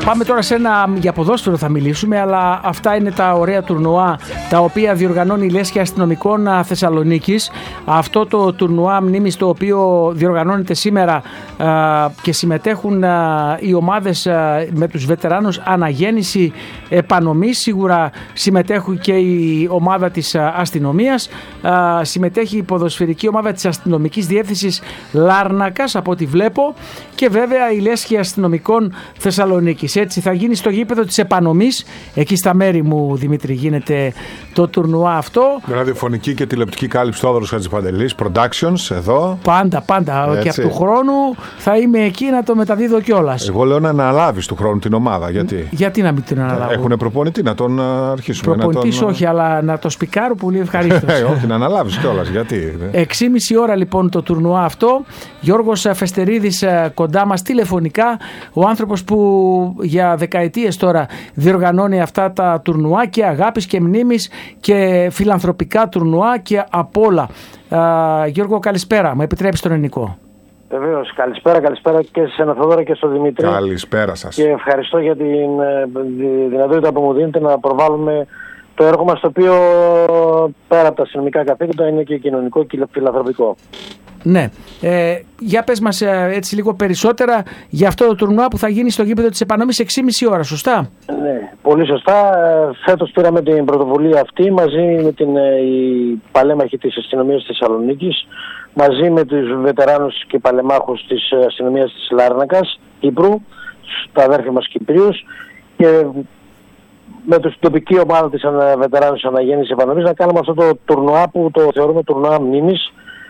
Πάμε τώρα για ποδόσφαιρο θα μιλήσουμε, αλλά αυτά είναι τα ωραία τουρνουά τα οποία διοργανώνει η Λέσχη Αστυνομικών Θεσσαλονίκης. Αυτό το τουρνουά μνήμης το οποίο διοργανώνεται σήμερα και συμμετέχουν οι ομάδες με τους βετεράνους αναγέννηση επανομή. Σίγουρα συμμετέχουν και η ομάδα της αστυνομίας, συμμετέχει η ποδοσφαιρική ομάδα της αστυνομικής διεύθυνσης Λάρνακας από ό,τι βλέπω, και βέβαια η Λέσχη Αστυνομικών Θεσσαλονίκης. Έτσι θα γίνει στο γήπεδο της επανομής, εκεί στα μέρη μου, Δημήτρη, γίνεται το τουρνουά αυτό. Ραδιοφωνική και τηλεοπτική κάλυψη Θόδωρος Χατζηπαντελής, Productions εδώ. Πάντα. Έτσι. Και από του χρόνου θα είμαι εκεί να το μεταδίδω κιόλας. Εγώ λέω να αναλάβεις του χρόνου την ομάδα. Γιατί να μην την αναλάβω? Έχουν προπονητή, να τον αρχίσουμε. Προπονητής όχι, αλλά να το σπικάρω πολύ ευχαρίστως. Όχι, να αναλάβεις κιόλας. Γιατί? 6,5 ώρα λοιπόν το τουρνουά αυτό. Γιώργος Φεστερίδης κοντά μας τηλεφωνικά, ο άνθρωπος που για δεκαετίες τώρα διοργανώνει αυτά τα τουρνουά και αγάπης και μνήμης και φιλανθρωπικά τουρνουά και απ' όλα. Γιώργο, καλησπέρα. Μου επιτρέπεις τον ελληνικό? Βεβαίως, καλησπέρα και σε Θοδόρα και στον Δημήτρη. Καλησπέρα σας. Και ευχαριστώ για τη δυνατότητα που μου δίνετε να προβάλλουμε το έργο μας, το οποίο πέρα από τα αστυνομικά καθήκοντα είναι και κοινωνικό και φιλανθρωπικό. Ναι. Για πες μας έτσι λίγο περισσότερα για αυτό το τουρνουά που θα γίνει στο γήπεδο της επανόμης 6,5 ώρα, σωστά? Ναι, πολύ σωστά. Φέτος πήραμε την πρωτοβουλία αυτή μαζί με η παλέμαχη της αστυνομίας της Θεσσαλονίκης, μαζί με τους βετεράνους και παλεμάχους της αστυνομίας της Λάρνακας, Κύπρου, τα αδέρφια μας Κυπρίους, και με την τοπική ομάδα της βετεράνους αναγέννησης επανομής να κάνουμε αυτό το τουρνουά που το θεωρούμε τουρνουά μνήμης,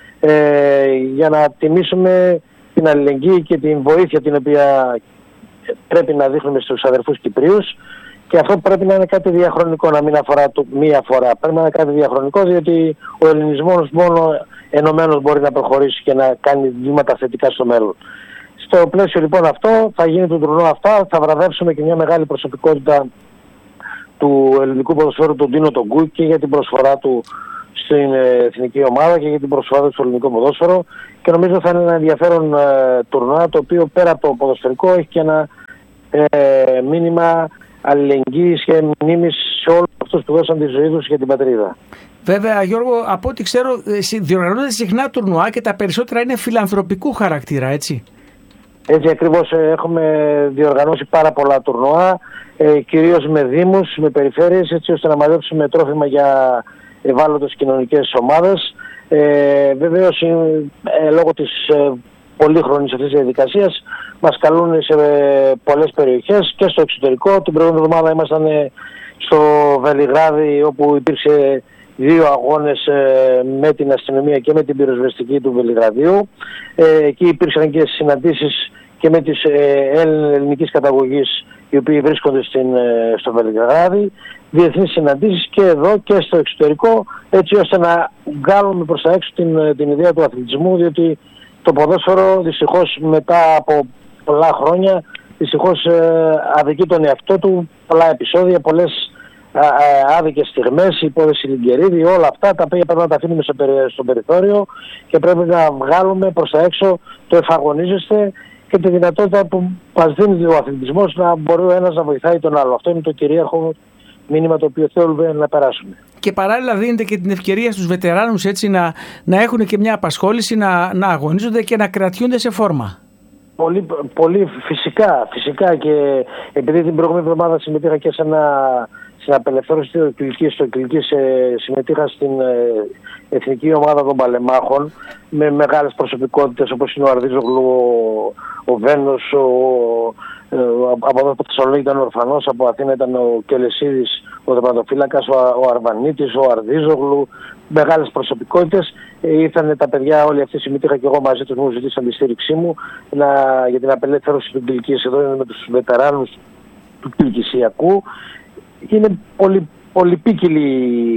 για να τιμήσουμε την αλληλεγγύη και την βοήθεια την οποία πρέπει να δείχνουμε στους αδερφούς Κυπρίους, και αυτό πρέπει να είναι κάτι διαχρονικό, να μην αφορά μία φορά. Πρέπει να είναι κάτι διαχρονικό, διότι ο ελληνισμός μόνο ενωμένος μπορεί να προχωρήσει και να κάνει βήματα θετικά στο μέλλον. Στο πλαίσιο λοιπόν αυτό θα γίνει το τουρνουά αυτά, θα βραβεύσουμε και μια μεγάλη προσωπικότητα του ελληνικού ποδοσφαίρου, τον Τίνο τον Γκου, και για την προσφορά του στην εθνική ομάδα και για την προσφορά του στο ελληνικό ποδόσφαιρο, και νομίζω θα είναι ένα ενδιαφέρον τουρνουά, το οποίο πέρα από το ποδοσφαιρικό έχει και ένα μήνυμα αλληλεγγύης και μνήμης σε όλους αυτούς που δώσαν τη ζωή τους για την πατρίδα. Βέβαια, Γιώργο, από ό,τι ξέρω διοργανώνονται συχνά τουρνουά και τα περισσότερα είναι φιλανθρωπικού χαρακτήρα, έτσι? Έτσι ακριβώς, έχουμε διοργανώσει πάρα πολλά τουρνουά, κυρίως με δήμους, με περιφέρειες, έτσι ώστε να μαζέψουμε τρόφιμα για ευάλωτες κοινωνικές ομάδες. Βεβαίως, λόγω της πολύχρονης αυτής της διαδικασίας μας καλούν σε πολλές περιοχές και στο εξωτερικό. Την προηγούμενη εβδομάδα ήμασταν στο Βελιγράδι, όπου υπήρξε 2 αγώνες με την αστυνομία και με την πυροσβεστική του Βελιγραδίου. Εκεί υπήρξαν και συναντήσεις και με τις ελληνικής καταγωγής, οι οποίοι βρίσκονται στο Βελιγράδι, διεθνείς συναντήσεις και εδώ και στο εξωτερικό, έτσι ώστε να βγάλουμε προς τα έξω την ιδέα του αθλητισμού, διότι το ποδόσφαιρο δυστυχώς μετά από πολλά χρόνια δυστυχώς αδικεί τον εαυτό του, πολλά επεισόδια, πολλές άδικες στιγμές, η υπόθεση Λιγκερίδη, όλα αυτά τα οποία πρέπει να τα αφήνουμε στο περιθώριο και πρέπει να βγάλουμε προς τα έξω το εφαγωνίζεστε και τη δυνατότητα που μας δίνει ο αθλητισμός να μπορεί ο ένας να βοηθάει τον άλλο. Αυτό είναι το κυρίαρχο μήνυμα το οποίο θέλουμε να περάσουμε. Και παράλληλα δίνεται και την ευκαιρία στους βετεράνους έτσι να έχουν και μια απασχόληση, να αγωνίζονται και να κρατιούνται σε φόρμα. Πολύ φυσικά, και επειδή την προηγούμενη εβδομάδα συμμετείχα και στην απελευθέρωση στο Κιλκής, συμμετείχα στην εθνική ομάδα των παλεμάχων με μεγάλες προσωπικότητες όπως είναι ο Αρδίζογλου, ο Βένος, από εδώ από Θεσσαλονίκη ήταν ο Ορφανός, από Αθήνα ήταν ο Κελεσίδης, ο τερματοφύλακας, ο Αρβανίτης, ο Αρδίζογλου, μεγάλες προσωπικότητες. Ήρθαν τα παιδιά όλοι αυτοί, συμμετείχα και εγώ μαζί τους, μου ζητήσαν τη στήριξή μου για την απελευθέρωση του Κιλκής εδώ με τους βετεράνους του Κιλκησιακού. Είναι πολυπίκυλοι,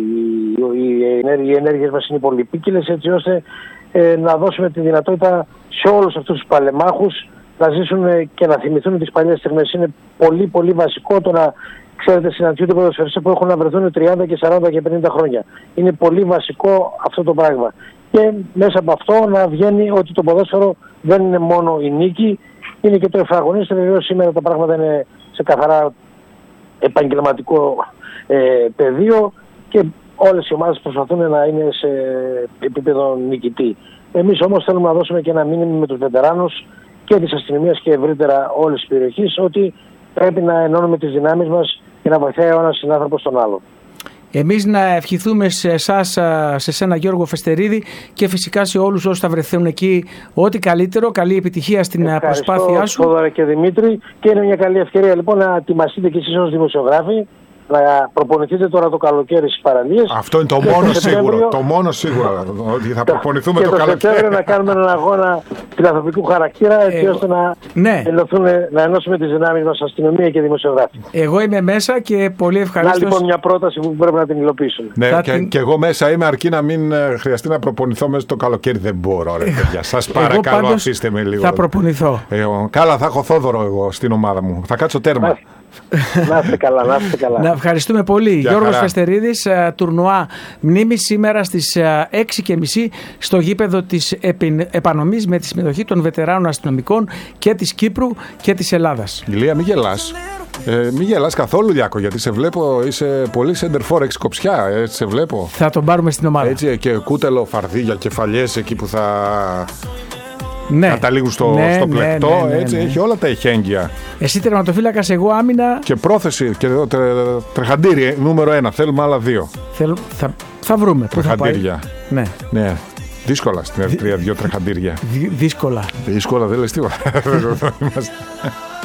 οι ενέργειες μας είναι πολυπίκυλες, έτσι ώστε να δώσουμε τη δυνατότητα σε όλους αυτούς τους παλεμάχους να ζήσουν και να θυμηθούν τις παλιές στιγμές. Είναι πολύ βασικό το να, ξέρετε, συναντιούνται ποδοσφαιριστές που έχουν να βρεθούν 30 και 40 και 50 χρόνια. Είναι πολύ βασικό αυτό το πράγμα. Και μέσα από αυτό να βγαίνει ότι το ποδόσφαιρο δεν είναι μόνο η νίκη, είναι και το εφαγωνίστε. Βεβαίως σήμερα τα πράγματα είναι σε καθαρά επαγγελματικό πεδίο και όλες οι ομάδες προσπαθούν να είναι σε επίπεδο νικητή. Εμείς όμως θέλουμε να δώσουμε και ένα μήνυμα με τους βετεράνους και της αστυνομίας και ευρύτερα όλης της περιοχής ότι πρέπει να ενώνουμε τις δυνάμεις μας και να βοηθάει ο ένας συνάνθρωπος τον άλλο. Εμείς να ευχηθούμε σε εσάς, σε σένα Γιώργο Φεστερίδη και φυσικά σε όλους όσους θα βρεθούν εκεί ό,τι καλύτερο, καλή επιτυχία στην προσπάθειά σου. Θόδωρα και Δημήτρη, και είναι μια καλή ευκαιρία λοιπόν να ετοιμαστείτε και εσείς ως δημοσιογράφοι, να προπονηθείτε τώρα το καλοκαίρι στις παραλίες. Αυτό είναι το μόνο σίγουρο. Το μόνο σίγουρο. Ότι θα προπονηθούμε το καλοκαίρι. Και το Σεπτέμβριο να κάνουμε έναν αγώνα φιλανθρωπικού χαρακτήρα, έτσι ώστε να ενώσουμε τις δυνάμεις μας, αστυνομία και δημοσιογράφοι. Εγώ είμαι μέσα και πολύ ευχαριστώ. Να λοιπόν μια πρόταση που πρέπει να την υλοποιήσουμε. Ναι, και εγώ μέσα είμαι, αρκεί να μην χρειαστεί να προπονηθώ μέσα το καλοκαίρι. Δεν μπορώ, ρε παιδιά. Σας παρακαλώ, αφήστε με λίγο. Θα προπονηθώ. Καλά, θα έχω Θόδωρο εγώ στην ομάδα μου. Θα κάτσω τέρμα. Να είστε καλά, να είστε καλά. Να ευχαριστούμε πολύ. Γιώργος Φεστερίδης, τουρνουά μνήμης σήμερα στις 6:30 στο γήπεδο της επανομής με τη συμμετοχή των βετεράνων αστυνομικών και της Κύπρου και της Ελλάδας. Ηλία, μην γελάς. Μην γελάς καθόλου, Διάκο, γιατί σε βλέπω, είσαι πολύ σεντερφόρ, έχεις κοψιά, σε βλέπω. Θα τον πάρουμε στην ομάδα. Έτσι, και κούτελο, φαρδίγια, κεφαλιές εκεί που θα... Ναι. Καταλήγουν στο πλεκτό, έτσι, έχει όλα τα εχέγγυα. Εσύ τερματοφύλακας, εγώ άμυνα. Και πρόθεση, και τρεχαντήρι, νούμερο 1, θέλουμε άλλα 2. Θα βρούμε. Τρεχαντήρια. Ναι. Δύσκολα στην Ερυθρία 2 τρεχαντήρια. Δύσκολα. Δύσκολα, δεν λες τίποτα.